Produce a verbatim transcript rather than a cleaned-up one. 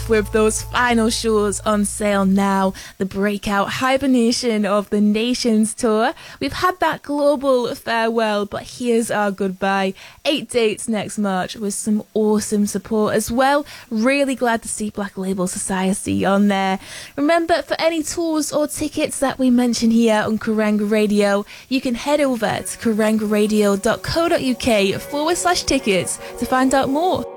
off with those final shows on sale now. The breakout hibernation of the Nations Tour. We've had that global farewell, but here's our goodbye. Eight dates next March with some awesome support as well. Really glad to see Black Label Society on there. Remember, for any tours or tickets that we mention here on Kerrang Radio, you can head over to kerrangradio.co.uk forward slash tickets to find out more.